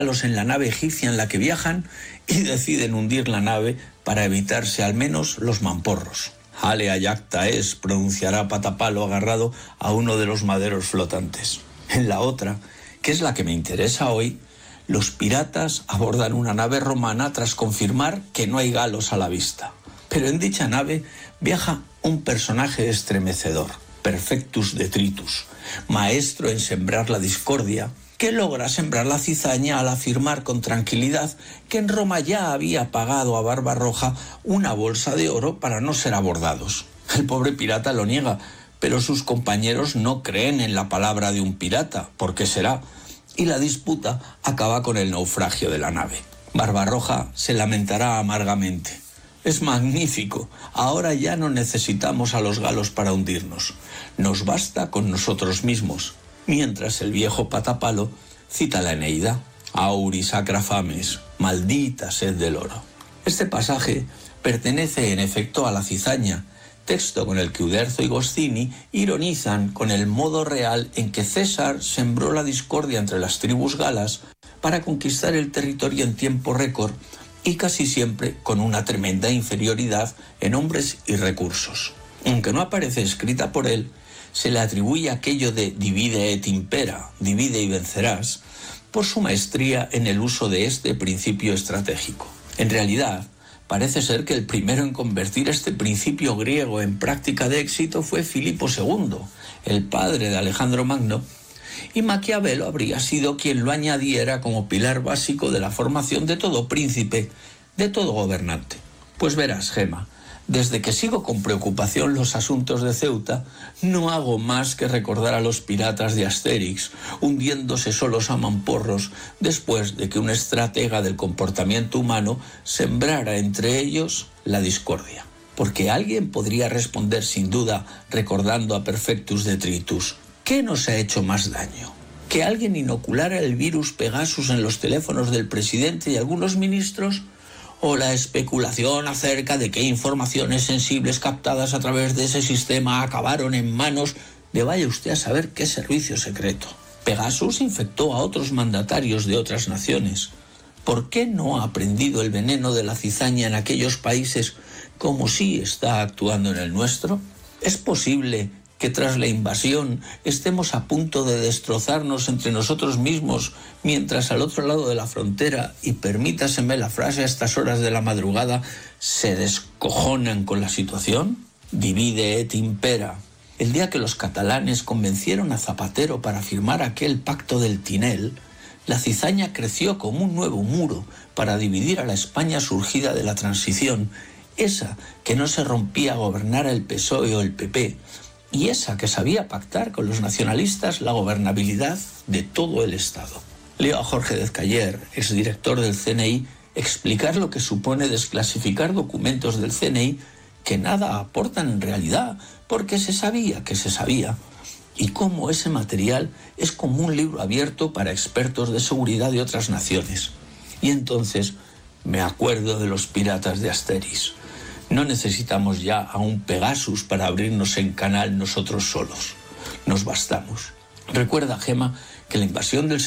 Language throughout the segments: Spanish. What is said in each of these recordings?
los en la nave egipcia en la que viajan y deciden hundir la nave para evitarse al menos los mamporros. Ale ayacta es, pronunciará Patapalo agarrado a uno de los maderos flotantes. En la otra, que es la que me interesa hoy, los piratas abordan una nave romana tras confirmar que no hay galos a la vista. Pero en dicha nave viaja un personaje estremecedor, Perfectus Detritus, maestro en sembrar la discordia, que logra sembrar la cizaña al afirmar con tranquilidad que en Roma ya había pagado a Barbarroja una bolsa de oro para no ser abordados. El pobre pirata lo niega, pero sus compañeros no creen en la palabra de un pirata, ¿por qué será? Y la disputa acaba con el naufragio de la nave. Barbarroja se lamentará amargamente. Es magnífico, ahora ya no necesitamos a los galos para hundirnos, nos basta con nosotros mismos. Mientras el viejo Patapalo cita la Eneida, Auris sacra fames, maldita sed del oro. Este pasaje pertenece en efecto a la cizaña, texto con el que Uderzo y Goscini ironizan con el modo real en que César sembró la discordia entre las tribus galas para conquistar el territorio en tiempo récord y casi siempre con una tremenda inferioridad en hombres y recursos. Aunque no aparece escrita por él, se le atribuye aquello de divide et impera, divide y vencerás, por su maestría en el uso de este principio estratégico. En realidad, parece ser que el primero en convertir este principio griego en práctica de éxito fue Filipo II, el padre de Alejandro Magno, y Maquiavelo habría sido quien lo añadiera como pilar básico de la formación de todo príncipe, de todo gobernante. Pues verás, Gema, desde que sigo con preocupación los asuntos de Ceuta, no hago más que recordar a los piratas de Astérix, hundiéndose solos a mamporros después de que un estratega del comportamiento humano sembrara entre ellos la discordia. Porque alguien podría responder sin duda, recordando a Perfectus Detritus, ¿qué nos ha hecho más daño? ¿Que alguien inoculara el virus Pegasus en los teléfonos del presidente y algunos ministros? ¿O la especulación acerca de qué informaciones sensibles captadas a través de ese sistema acabaron en manos de vaya usted a saber qué servicio secreto? Pegasus infectó a otros mandatarios de otras naciones. ¿Por qué no ha aprendido el veneno de la cizaña en aquellos países como sí está actuando en el nuestro? ¿Es posible que tras la invasión estemos a punto de destrozarnos entre nosotros mismos, mientras al otro lado de la frontera, y permítaseme la frase a estas horas de la madrugada, se descojonan con la situación? Divide et impera. El día que los catalanes convencieron a Zapatero para firmar aquel pacto del Tinel, la cizaña creció como un nuevo muro para dividir a la España surgida de la transición, esa que no se rompía a gobernar el PSOE o el PP, y esa que sabía pactar con los nacionalistas la gobernabilidad de todo el Estado. Leo a Jorge Dezcayer, exdirector del CNI, explicar lo que supone desclasificar documentos del CNI que nada aportan en realidad, porque se sabía que se sabía, y cómo ese material es como un libro abierto para expertos de seguridad de otras naciones. Y entonces me acuerdo de los piratas de Astérix. No necesitamos ya a un Pegasus para abrirnos en canal nosotros solos. Nos bastamos. Recuerda, Gema, que la invasión del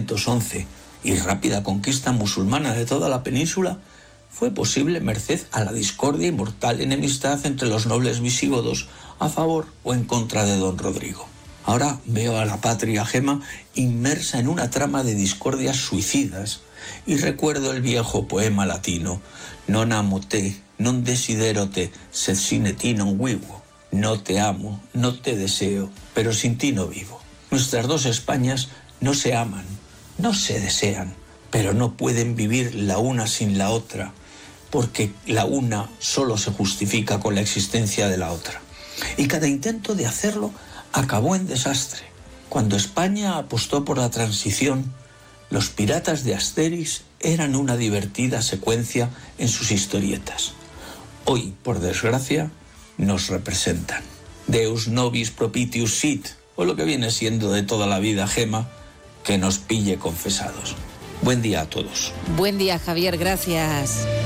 711 y rápida conquista musulmana de toda la península fue posible merced a la discordia y mortal enemistad entre los nobles visigodos a favor o en contra de don Rodrigo. Ahora veo a la patria, Gema, inmersa en una trama de discordias suicidas y recuerdo el viejo poema latino Non amo te, non desidero te, sed sine ti non vivo. No te amo, no te deseo, pero sin ti no vivo. Nuestras dos Españas no se aman, no se desean, pero no pueden vivir la una sin la otra, porque la una solo se justifica con la existencia de la otra. Y cada intento de hacerlo acabó en desastre. Cuando España apostó por la transición, los piratas de Astérix eran una divertida secuencia en sus historietas. Hoy, por desgracia, nos representan. Deus nobis propitius sit, o lo que viene siendo de toda la vida, Gema, que nos pille confesados. Buen día a todos. Buen día, Javier, gracias.